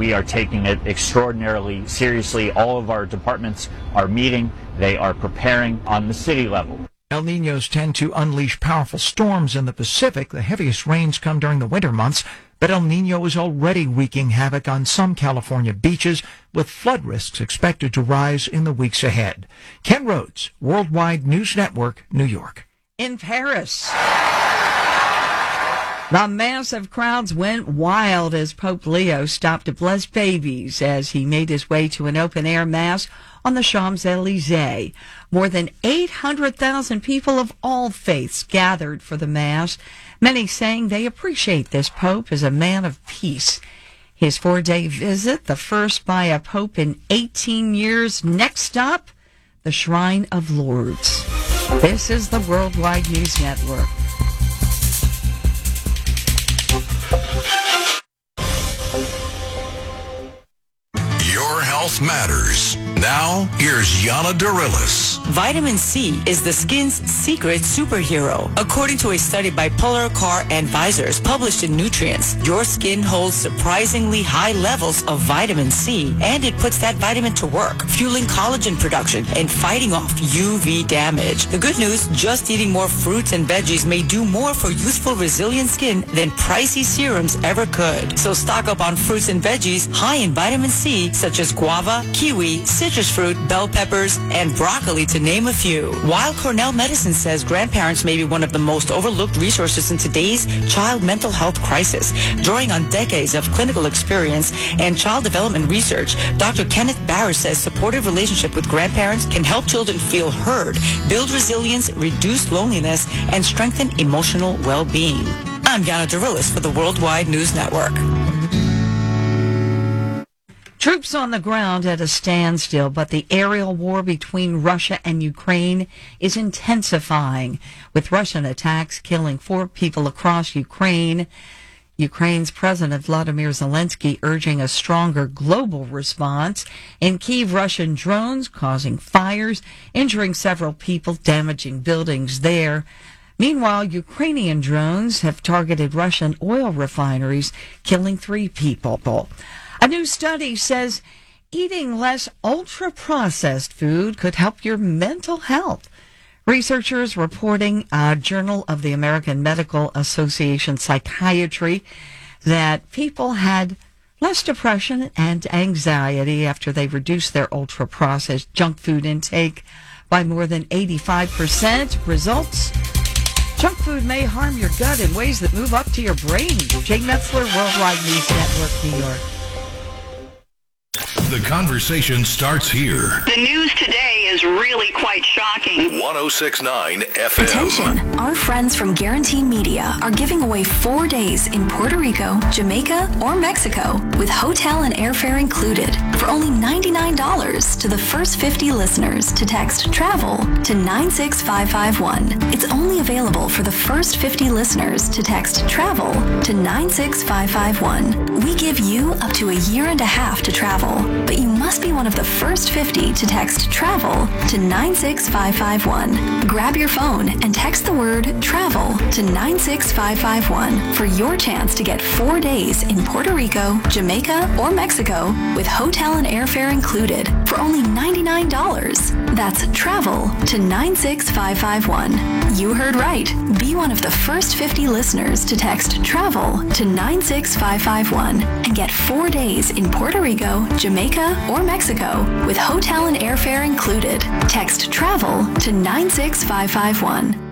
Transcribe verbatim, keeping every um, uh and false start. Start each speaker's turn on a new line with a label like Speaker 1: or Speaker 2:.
Speaker 1: we are taking it extraordinarily seriously. All of our departments are meeting. They are preparing on the city level.
Speaker 2: El Niños tend to unleash powerful storms in the Pacific. The heaviest rains come during the winter months, but El Niño is already wreaking havoc on some California beaches, with flood risks expected to rise in the weeks ahead. Ken Rhodes, Worldwide News Network, New York.
Speaker 3: In Paris, the massive crowds went wild as Pope Leo stopped to bless babies as he made his way to an open-air mass on the Champs-Élysées. More than eight hundred thousand people of all faiths gathered for the mass, many saying they appreciate this pope as a man of peace. His four-day visit, the first by a pope in eighteen years. Next stop, the Shrine of Lourdes. This is the Worldwide News Network.
Speaker 4: Your health matters. Now, here's Yana Darilis.
Speaker 5: Vitamin C is the skin's secret superhero. According to a study by Polar Car Advisors published in Nutrients, your skin holds surprisingly high levels of vitamin C, and it puts that vitamin to work, fueling collagen production and fighting off U V damage. The good news, just eating more fruits and veggies may do more for youthful, resilient skin than pricey serums ever could. So stock up on fruits and veggies high in vitamin C, such as guava, kiwi, citrus fruit, bell peppers, and broccoli, to name a few. While Cornell Medicine says grandparents may be one of the most overlooked resources in today's child mental health crisis, drawing on decades of clinical experience and child development research, Doctor Kenneth Barr says supportive relationship with grandparents can help children feel heard, build resilience, reduce loneliness, and strengthen emotional well-being. I'm Yana Darilis for the Worldwide News Network.
Speaker 3: Troops on the ground at a standstill, but the aerial war between Russia and Ukraine is intensifying, with Russian attacks killing four people across Ukraine. Ukraine's President Vladimir Zelensky urging a stronger global response. In Kyiv, Russian drones causing fires, injuring several people, damaging buildings there. Meanwhile, Ukrainian drones have targeted Russian oil refineries, killing three people. A new study says eating less ultra-processed food could help your mental health. Researchers reporting a Journal of the American Medical Association Psychiatry that people had less depression and anxiety after they reduced their ultra-processed junk food intake by more than eighty-five percent. Results: junk food may harm your gut in ways that move up to your brain. Jay Metzler, Worldwide News Network, New York.
Speaker 4: The conversation starts here.
Speaker 6: The news today is really quite shocking.
Speaker 4: one oh six point nine F M.
Speaker 7: Attention, our friends from Guarantee Media are giving away four days in Puerto Rico, Jamaica, or Mexico with hotel and airfare included for only ninety-nine dollars to the first fifty listeners to text TRAVEL to nine six five five one. It's only available for the first fifty listeners to text TRAVEL to nine six five five one. We give you up to a year and a half to travel, but you must be one of the first fifty to text TRAVEL to nine six five five one. Grab your phone and text the word TRAVEL to nine six five five one for your chance to get four days in Puerto Rico, Jamaica, or Mexico with hotel and airfare included for only ninety-nine dollars. That's TRAVEL to nine six five five one. You heard right. Be one of the first fifty listeners to text TRAVEL to nine six five five one and get four days in Puerto Rico, Jamaica, or Mexico with hotel and airfare included. Text TRAVEL to nine six five five one.